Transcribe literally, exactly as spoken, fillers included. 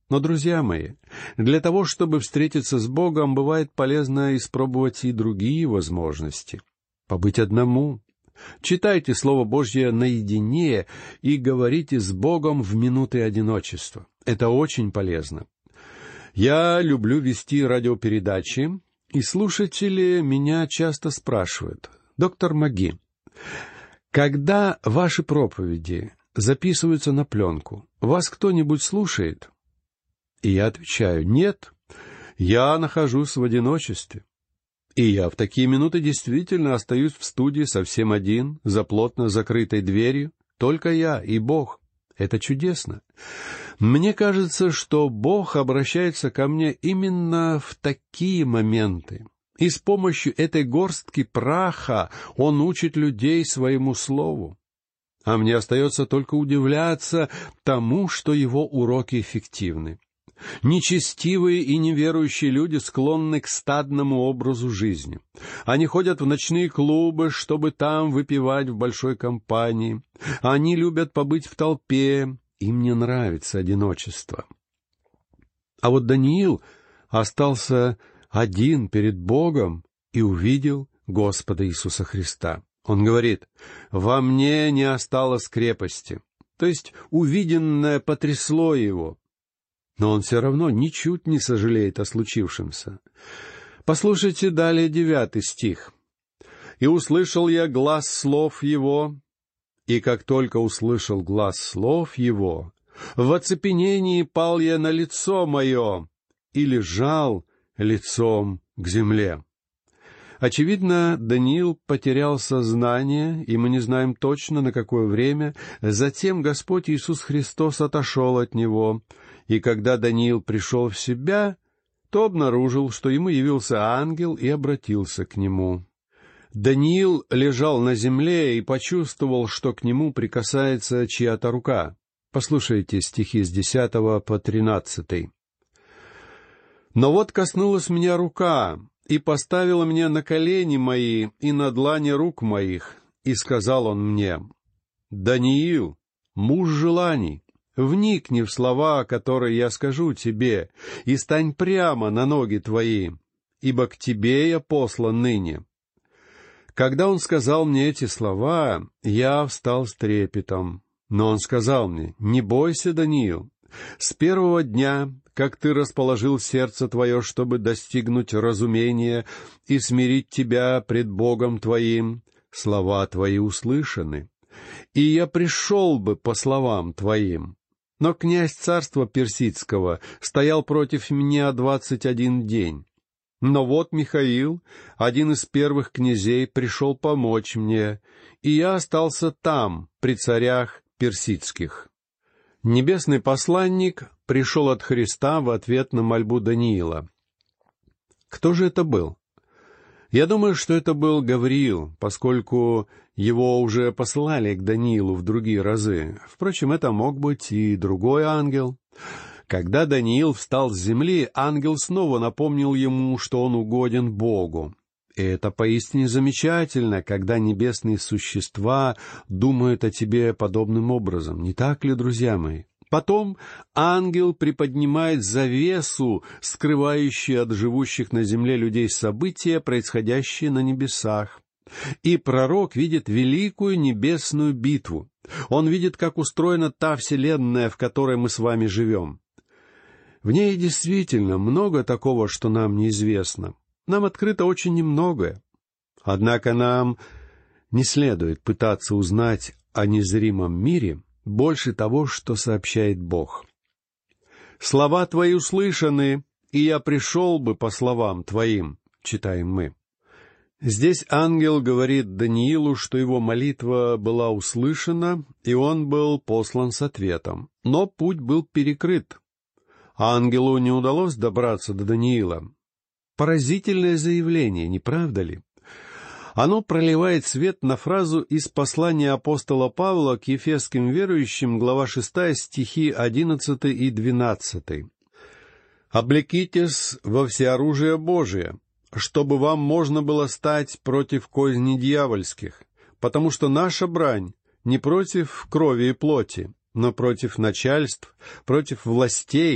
Но, друзья мои, для того, чтобы встретиться с Богом, бывает полезно испробовать и другие возможности. Побыть одному. Читайте Слово Божье наедине и говорите с Богом в минуты одиночества. Это очень полезно. Я люблю вести радиопередачи, и слушатели меня часто спрашивают: «Доктор Маги, когда ваши проповеди записываются на пленку, вас кто-нибудь слушает?» И я отвечаю: «Нет, я нахожусь в одиночестве». И я в такие минуты действительно остаюсь в студии совсем один, за плотно закрытой дверью, только я и Бог. Это чудесно. Мне кажется, что Бог обращается ко мне именно в такие моменты. И с помощью этой горстки праха Он учит людей своему слову. А мне остается только удивляться тому, что Его уроки эффективны. Нечестивые и неверующие люди склонны к стадному образу жизни. Они ходят в ночные клубы, чтобы там выпивать в большой компании. Они любят побыть в толпе. Им не нравится одиночество. А вот Даниил остался один перед Богом и увидел Господа Иисуса Христа. Он говорит: «Во мне не осталось крепости». То есть увиденное потрясло его. Но он все равно ничуть не сожалеет о случившемся. Послушайте далее девятый стих. «И услышал я глас слов его, и как только услышал глас слов его, в оцепенении пал я на лицо мое и лежал лицом к земле». Очевидно, Даниил потерял сознание, и мы не знаем точно, на какое время. Затем Господь Иисус Христос отошел от него, и когда Даниил пришел в себя, то обнаружил, что ему явился ангел и обратился к нему. Даниил лежал на земле и почувствовал, что к нему прикасается чья-то рука. Послушайте стихи с десятого по тринадцатый. «Но вот коснулась меня рука, и поставила меня на колени мои и на длани рук моих, и сказал он мне: Даниил, муж желаний, вникни в слова, которые я скажу тебе, и стань прямо на ноги твои, ибо к тебе я послан ныне». Когда он сказал мне эти слова, я встал с трепетом. Но он сказал мне: «Не бойся, Даниил, с первого дня, как ты расположил сердце твое, чтобы достигнуть разумения и смирить тебя пред Богом твоим, слова твои услышаны, и я пришел бы по словам твоим. Но князь царства персидского стоял против меня двадцать один день. Но вот Михаил, один из первых князей, пришел помочь мне, и я остался там, при царях персидских». Небесный посланник пришел от Христа в ответ на мольбу Даниила. Кто же это был? Я думаю, что это был Гавриил, поскольку его уже посылали к Даниилу в другие разы. Впрочем, это мог быть и другой ангел. Когда Даниил встал с земли, ангел снова напомнил ему, что он угоден Богу. И это поистине замечательно, когда небесные существа думают о тебе подобным образом. Не так ли, друзья мои? Потом ангел приподнимает завесу, скрывающую от живущих на земле людей события, происходящие на небесах. И пророк видит великую небесную битву. Он видит, как устроена та вселенная, в которой мы с вами живем. В ней действительно много такого, что нам неизвестно. Нам открыто очень немногое. Однако нам не следует пытаться узнать о незримом мире больше того, что сообщает Бог. «Слова твои услышаны, и я пришел бы по словам твоим», — читаем мы. Здесь ангел говорит Даниилу, что его молитва была услышана, и он был послан с ответом. Но путь был перекрыт. Ангелу не удалось добраться до Даниила. Поразительное заявление, не правда ли? Оно проливает свет на фразу из послания апостола Павла к ефесским верующим, глава шестая, стихи одиннадцатый и двенадцатый. «Облекитесь во всеоружие Божие, чтобы вам можно было стать против козней дьявольских, потому что наша брань не против крови и плоти, но против начальств, против властей,